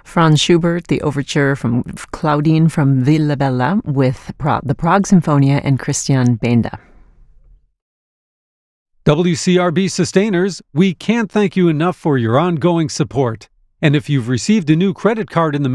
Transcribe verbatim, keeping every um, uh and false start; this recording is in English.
Franz Schubert, the overture from Claudine from Villa Bella with Pro- the Prague Symphonia and Christian Benda. W C R B Sustainers, we can't thank you enough for your ongoing support. And if you've received a new credit card in the